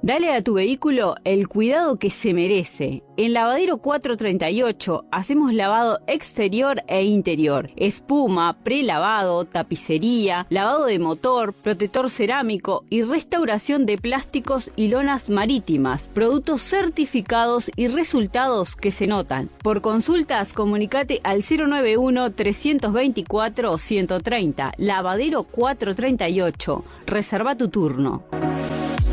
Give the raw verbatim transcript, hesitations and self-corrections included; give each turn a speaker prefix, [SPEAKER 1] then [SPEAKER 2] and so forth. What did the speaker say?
[SPEAKER 1] Dale a tu vehículo el cuidado que se merece. En Lavadero cuatrocientos treinta y ocho hacemos lavado exterior e interior, espuma, prelavado, tapicería, lavado de motor, protector cerámico y restauración de plásticos y lonas marítimas, productos certificados y resultados que se notan. Por consultas, comunicate al cero nueve uno, tres dos cuatro, uno cero tres cero. Lavadero cuatrocientos treinta y ocho. Reserva tu turno.